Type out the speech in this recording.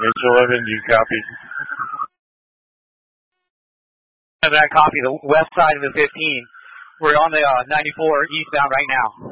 H11, do you copy? And I copy the west side of the 15. We're on the 94 eastbound right now.